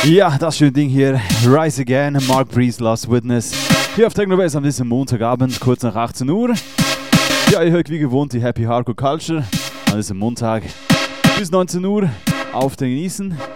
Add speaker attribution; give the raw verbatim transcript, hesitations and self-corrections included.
Speaker 1: Ja, das schöne Ding hier, Rise Again, Mark Breeze, Last Witness. Hier auf Technobase an diesem Montagabend, kurz nach achtzehn Uhr. Ja, ihr hört wie gewohnt die Happy Hardcore Culture an diesem Montag bis neunzehn Uhr auf den Genießen.